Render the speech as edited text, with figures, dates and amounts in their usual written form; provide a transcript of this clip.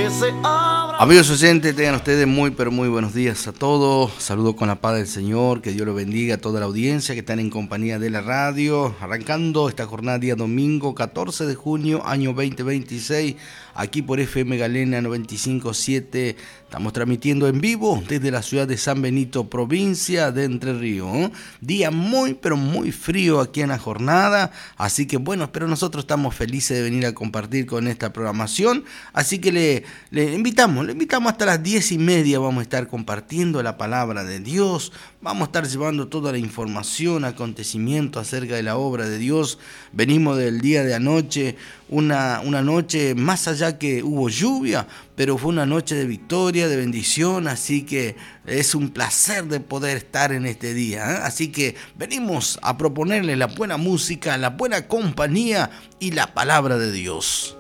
que se abra. Amigos oyentes, tengan ustedes muy pero muy buenos días a todos. Saludo con la paz del Señor, que Dios lo bendiga a toda la audiencia que están en compañía de la radio. Arrancando esta jornada día domingo 14 de junio, año 2026, aquí por FM Galena 95.7. Estamos transmitiendo en vivo desde la ciudad de San Benito, provincia de Entre Ríos. Día muy pero muy frío aquí en la jornada, así que bueno, pero nosotros estamos felices de venir a compartir con esta programación, así que le invitamos hasta las 10:30, vamos a estar compartiendo la palabra de Dios, vamos a estar llevando toda la información, acontecimiento acerca de la obra de Dios. Venimos del día de anoche, una noche más allá que hubo lluvia, pero fue una noche de victoria, de bendición, así que es un placer de poder estar en este día, ¿eh? Así que venimos a proponerle la buena música, la buena compañía y la palabra de Dios.